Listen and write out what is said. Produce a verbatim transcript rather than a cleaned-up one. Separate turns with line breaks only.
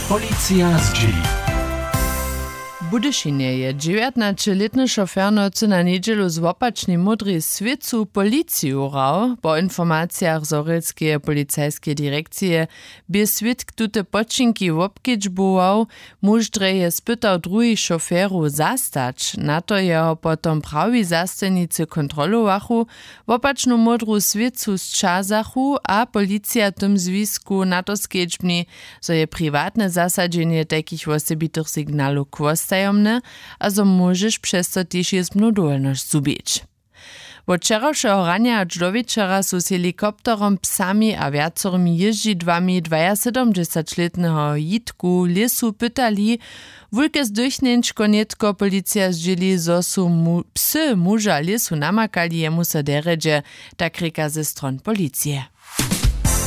Policja z dzieli.
W Budyszynie je dziewiętnastoletny szofer nocy na niedzielu z Łopacznej Modrej Swicu policiju rał. Po informacjach z Orelskie policajskie direkcje by Switk tute poczynki wobkedźbował, muž je spytał druhých šoferów zastać. Na to jeho potom prawi zastajnicy kontrolowachu, Łopaczną Modru Swicu zčazachu, a policja tym zwisku na to skedźbni, zo je prywatne zasadzenie takich osobitych signalów kwostaj, a zo możesz przez to też jest mnodolność zubić. Od wczorajszego rania aż do wieczora są z helikopterom, psami a wiacorymi jeździdłami dwusiedemdziesięcioletnego Jitku lesu pytali, wulke zdurchnięćko netko policja zdzieli, zo su mu, psy muża lesu namakali, jemu se deredzie, tak reka ze stron policije.